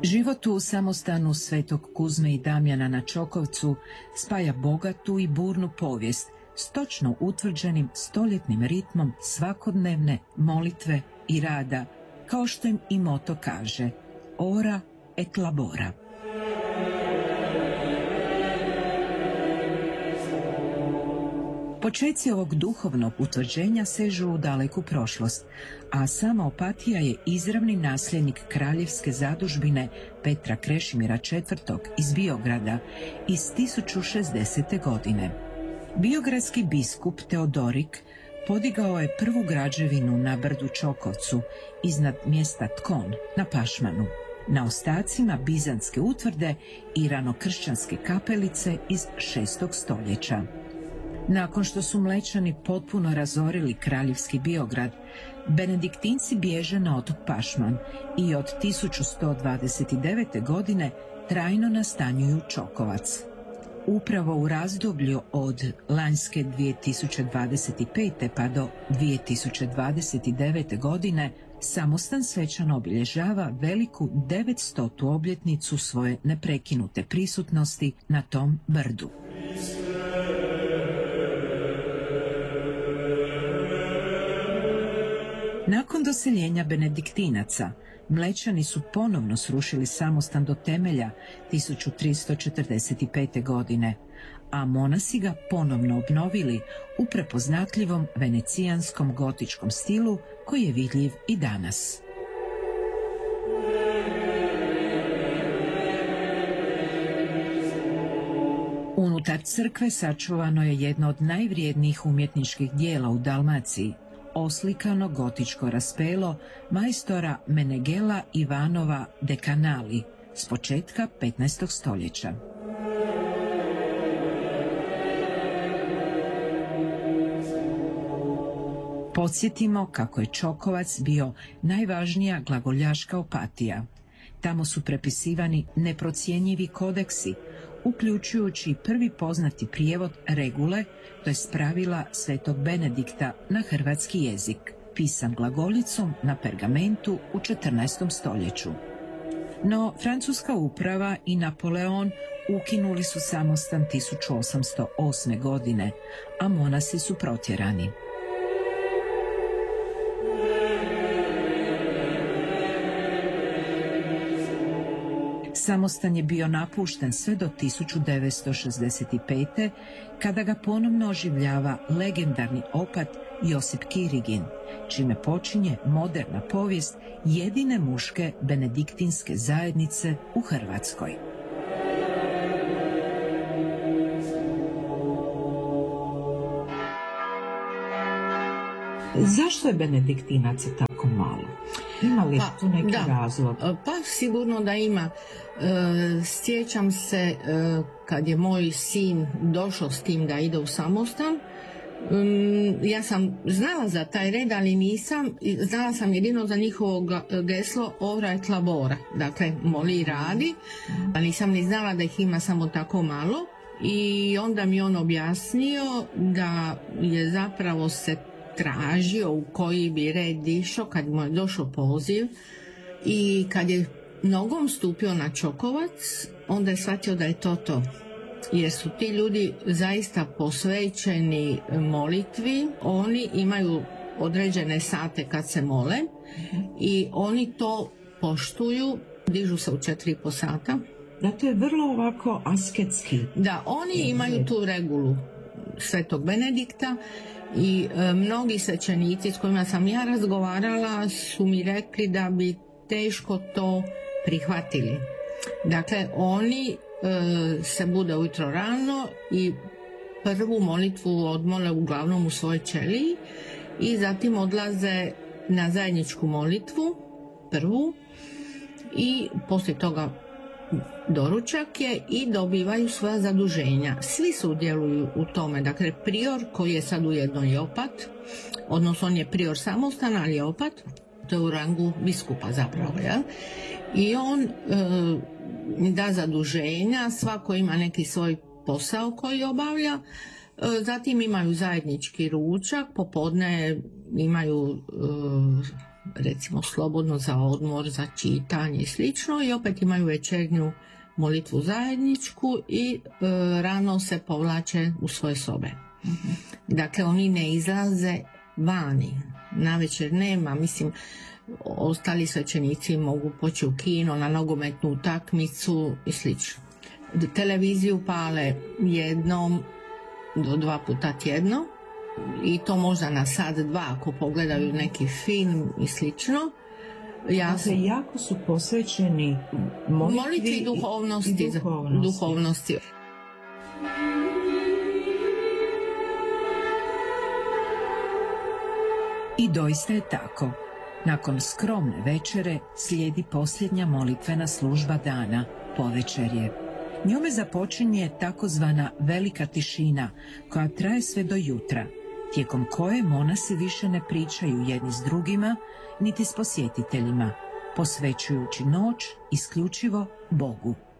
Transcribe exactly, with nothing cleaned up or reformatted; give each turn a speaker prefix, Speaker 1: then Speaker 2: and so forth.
Speaker 1: Život u samostanu Svetog Kuzme i Damjana na Čokovcu spaja bogatu i burnu povijest s točno utvrđenim stoljetnim ritmom svakodnevne molitve i rada, kao što im i moto kaže, ora et labora. Počeci ovog duhovnog utvrđenja sežu u daleku prošlost, a sama Opatija je izravni nasljednik kraljevske zadužbine Petra Krešimira četvrtog iz Biograda iz tisuću šezdesete. godine. Biogradski biskup Teodorik podigao je prvu građevinu na brdu Čokovcu, iznad mjesta Tkon, na Pašmanu, na ostacima bizantske utvrde i ranokršćanske kapelice iz šestog stoljeća. Nakon što su Mlečani potpuno razorili kraljevski Biograd, benediktinci bježe na otok Pašman i od tisuću sto dvadeset devete. godine trajno nastanjuju Čokovac. Upravo u razdoblju od lanjske dvije tisuće dvadeset pete. pa do dvije tisuće dvadeset devete. godine samostan svečano obilježava veliku devetstotu obljetnicu svoje neprekinute prisutnosti na tom brdu. Nakon doseljenja benediktinaca, Mlečani su ponovno srušili samostan do temelja tisuću tristo četrdeset pete. godine, a monasi ga ponovno obnovili u prepoznatljivom venecijanskom gotičkom stilu koji je vidljiv i danas. Unutar crkve sačuvano je jedno od najvrijednijih umjetničkih dijela u Dalmaciji, oslikano gotičko raspelo majstora Menegela Ivanova de Canali s početka petnaestog. stoljeća. Podsjetimo kako je Čokovac bio najvažnija glagoljaška Opatija. Tamo su prepisivani neprocjenjivi kodeksi, uključujući prvi poznati prijevod regule, to je pravila Svetog Benedikta na hrvatski jezik, pisan glagoljicom na pergamentu u četrnaestom. stoljeću. No, francuska uprava i Napoleon ukinuli su samostan tisuću osamsto osme. godine, a monasi su protjerani. Samostan je bio napušten sve do tisuću devetsto šezdeset pete. kada ga ponovno oživljava legendarni opat Josip Kirigin, čime počinje moderna povijest jedine muške benediktinske zajednice u Hrvatskoj.
Speaker 2: Zašto je benediktinaca tako malo? Ima li
Speaker 3: pa,
Speaker 2: tu neki
Speaker 3: da,
Speaker 2: razlog?
Speaker 3: Pa sigurno da ima. E, sjećam se e, kad je moj sin došao s tim da ide u samostan, um, ja sam znala za taj red, ali nisam, znala sam jedino za njihovo geslo ora et labora, dakle moli i radi, a nisam ni znala da ih ima samo tako malo. I onda mi on objasnio da je zapravo se tražio u koji bi red išao kad mu je došao poziv, i kad je nogom stupio na Čokovac, onda je shvatio da je to to. Jer su ti ljudi zaista posvećeni molitvi, oni imaju određene sate kad se mole i oni to poštuju, dižu se u četiri i po sata.
Speaker 2: Da, to je vrlo ovako asketski.
Speaker 3: Da, oni imaju tu regulu Svetog Benedikta. I e, mnogi svećenici s kojima sam ja razgovarala su mi rekli da bi teško to prihvatili. Dakle, oni e, se bude ujutro rano i prvu molitvu odmole uglavnom u svojoj ćeliji i zatim odlaze na zajedničku molitvu, prvu, i poslije toga doručak je i dobivaju svoja zaduženja. Svi sudjeluju u tome. Dakle, prior koji je sad ujedno i opat, odnosno on je prior samostan, ali je opat, to je u rangu biskupa zapravo, ja? I on e, da zaduženja, svako ima neki svoj posao koji obavlja, e, zatim imaju zajednički ručak, popodne imaju e, recimo slobodno za odmor, za čitanje i slično, i opet imaju večernju molitvu zajedničku i e, rano se povlače u svoje sobe. Mm-hmm. Dakle, oni ne izlaze vani. Navečer nema, mislim, ostali svećenici mogu poći u kino, na nogometnu utakmicu i slično. Televiziju pale jednom do dva puta tjedno i to možda na sat dva ako pogledaju neki film i slično.
Speaker 2: Ja dakle, jako su posvećeni molitvi,
Speaker 3: molitvi i duhovnosti.
Speaker 2: I duhovnosti.
Speaker 3: duhovnosti.
Speaker 1: I doista je tako. Nakon skromne večere slijedi posljednja molitvena služba dana, povečerje. Njome započinje takozvana velika tišina, koja traje sve do jutra, tijekom koje monasi više ne pričaju jedni s drugima, niti s posjetiteljima, posvećujući noć isključivo Bogu.